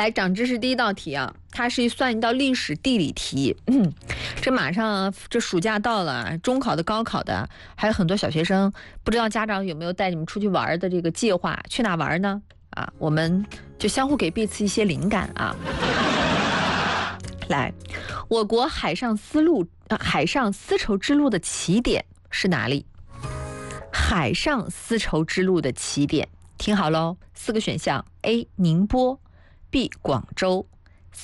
来，长知识第一道题啊，它是算一道历史地理题。这马上这暑假到了，中考的、高考的，还有很多小学生，不知道家长有没有带你们出去玩的这个计划？去哪玩呢？啊，我们就相互给彼此一些灵感啊。来，我国海上丝绸之路的起点是哪里？海上丝绸之路的起点，听好喽，4个选项：A. 宁波，B. 广州